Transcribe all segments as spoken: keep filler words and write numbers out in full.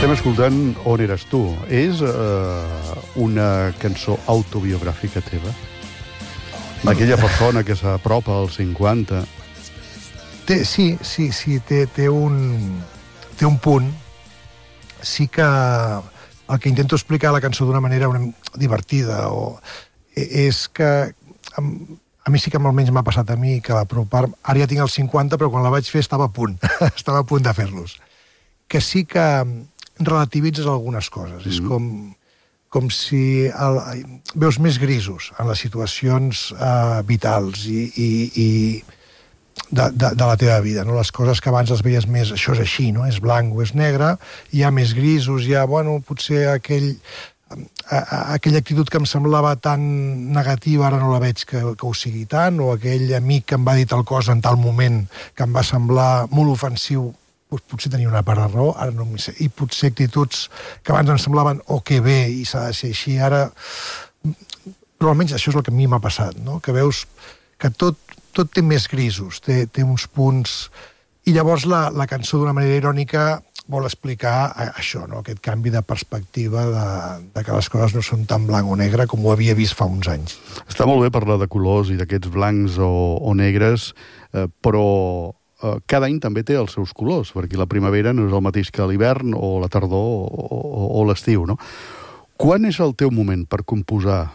Estem escoltant On eres tu. És eh, una cançó autobiogràfica teva? D'aquella persona que s'apropa als cinquanta. Té, sí, sí, sí, té, té, un, té un punt. Sí que el que intento explicar la cançó d'una manera una, divertida o, és que a, a mi sí que almenys m'ha passat a mi que apropar... Ara ja tinc els cinquanta, però quan la vaig fer estava a punt. estava a punt de fer-los. Que sí que relativitzes algunes coses. Mm-hmm. És com, com si el, veus més grisos en les situacions uh, vitals i, i, i de, de, de la teva vida. No? Les coses que abans les veies més... Això és així, no? És blanc o és negre. Hi ha més grisos, hi ha, bueno, potser aquell... A, a, aquella actitud que em semblava tan negativa ara no la veig que, que ho sigui tant, o aquell amic que em va dir tal cosa en tal moment que em va semblar molt ofensiu, potser tenia una part de raó, ara no m'hi sé, i potser actituds que abans em semblaven o oh, que bé, i s'ha de ser així, ara... Però almenys això és el que a mi m'ha passat, no? Que veus que tot, tot té més grisos, té, té uns punts... I llavors la, la cançó d'una manera irònica vol explicar això, no? Aquest canvi de perspectiva de, de que les coses no són tan blanc o negre com ho havia vist fa uns anys. Està molt bé parlar de colors i d'aquests blancs o, o negres, eh, però eh, cada any també té els seus colors, perquè la primavera no és el mateix que l'hivern o la tardor o, o, o l'estiu, no? Quan és el teu moment per composar?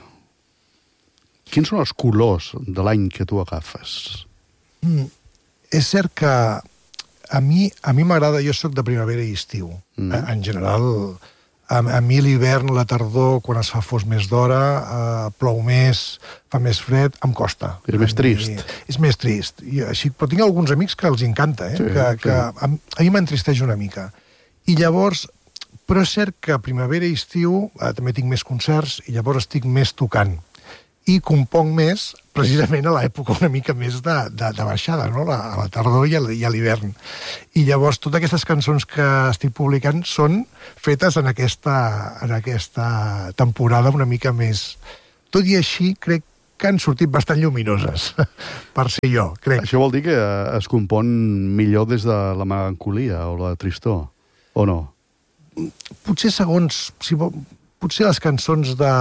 Quins són els colors de l'any que tu agafes? Mm, és cert que A mi a mi m'agrada, jo sóc de primavera i estiu. Mm. En general, a, a mi l'hivern, la tardor, quan es fa fos més d'hora, eh, plou més, fa més fred, em costa. És més trist. I, és més trist. I així, però tinc alguns amics que els encanta, eh? Sí, que, sí. que a, a mi m'entristeix una mica. I llavors, però és cert que primavera i estiu eh, també tinc més concerts i llavors estic més tocant. I componc més precisament a l'època una mica més de, de, de baixada, no? La, a la tardor i a l'hivern. I llavors totes aquestes cançons que estic publicant són fetes en aquesta, en aquesta temporada una mica més... Tot i així crec que han sortit bastant lluminoses, per ser jo, crec. Això vol dir que es compon millor des de la melancolia o la tristor, o no? Potser segons... Si vol, potser les cançons de...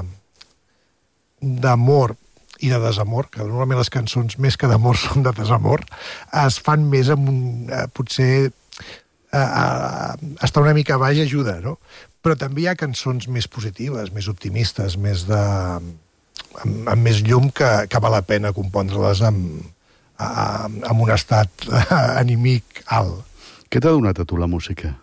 d'amor i de desamor, que normalment les cançons més que d'amor són de desamor, es fan més amb un... Eh, potser eh, eh, estar una mica baix ajuda, no? Però també hi ha cançons més positives, més optimistes, més de... amb, amb més llum que, que val la pena compondre-les amb, amb un estat anímic alt. Què t'ha donat a tu la música?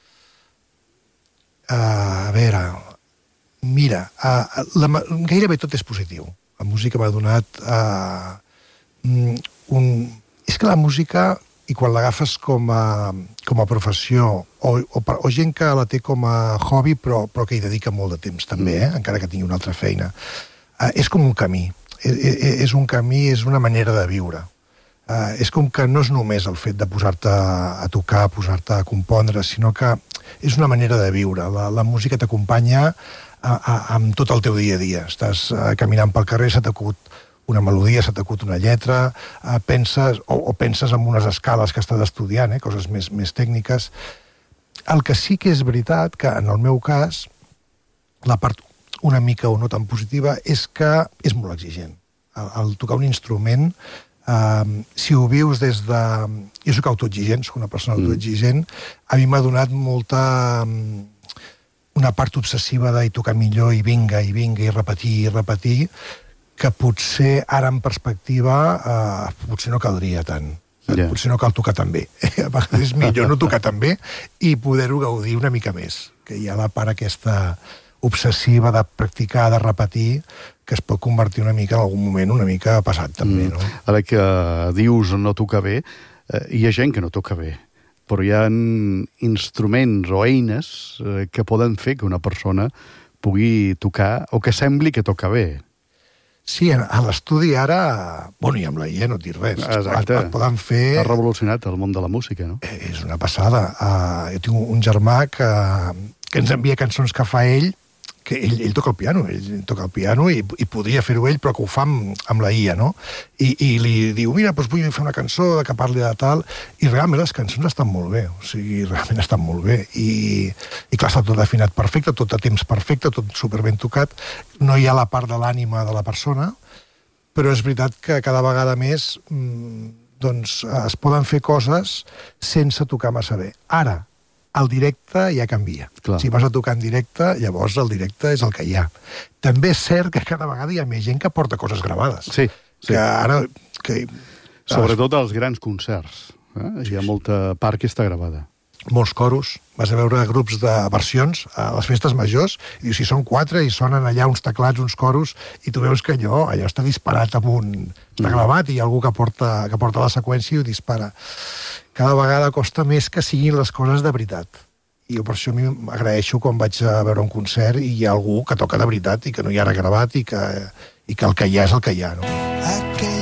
Uh, a veure... Mira, uh, la, gairebé tot és positiu. La música m'ha donat uh, un... És que la música, i quan l'agafes com a, com a professió, o, o, o gent que la té com a hobby, però, però que hi dedica molt de temps també, eh? Encara que tingui una altra feina, uh, és com un camí. És, és un camí, és una manera de viure. Uh, és com que no és només el fet de posar-te a tocar, posar-te a compondre, sinó que és una manera de viure. La, la música t'acompanya A, a, amb tot el teu dia a dia. Estàs uh, caminant pel carrer, se t'acut una melodia, se t'acut una lletra, uh, penses, o, o penses en unes escales que estàs estudiant, eh, coses més, més tècniques. El que sí que és veritat, que en el meu cas, la part una mica o no tan positiva, és que és molt exigent. El, el tocar un instrument, uh, si ho vius des de... Jo soc autoexigent, soc una persona mm. autoexigent, a mi m'ha donat molta... una part obsessiva de tocar millor i vinga, i vinga, i repetir, i repetir, que potser ara en perspectiva eh, potser no caldria tant. Yeah. Potser no cal tocar tan bé. A vegades és millor no tocar tan bé i poder-ho gaudir una mica més. Que hi ha la part aquesta obsessiva de practicar, de repetir, que es pot convertir una mica en algun moment una mica passat també, no? Mm. Ara que dius no tocar bé, eh, hi ha gent que no toca bé, però hi ha instruments o eines eh, que poden fer que una persona pugui tocar o que sembli que toca bé. Sí, a l'estudi ara... Bueno, i amb la I A no et dir res. Exacte. Es, es poden fer... Ha revolucionat el món de la música, no? És una passada. Uh, jo tinc un germà que, que ens envia cançons que fa ell que ell, ell toca el piano, ell toca el piano i, i podria fer-ho ell, però que ho fa amb, amb la I A, no? I, i li diu, mira, doncs vull fer una cançó que parli de tal, i realment les cançons estan molt bé, o sigui, realment estan molt bé, i, i clar, està tot afinat perfecte, tot a temps perfecte, tot superben tocat, no hi ha la part de l'ànima de la persona, però és veritat que cada vegada més mmm, doncs, es poden fer coses sense tocar massa bé. Ara, el directe ja canvia. Clar. Si vas a tocar en directe, llavors el directe és el que hi ha. També és cert que cada vegada hi ha més gent que porta coses gravades. Sí, sí. Que ara... Que, Sobretot als grans concerts. Eh? Hi ha molta part que està gravada. Molts coros. Vas a veure grups de versions a les festes majors, i dius, si són quatre i sonen allà uns teclats, uns coros, i tu veus que allò, allò està disparat amunt, està gravat, i hi ha algú que porta, que porta la seqüència i ho dispara. Cada vegada costa més que siguin les coses de veritat. I jo per això m'agraeixo quan vaig a veure un concert i hi ha algú que toca de veritat i que no hi ha regravat i que, i que el que hi ha és el que hi ha, no? Aquell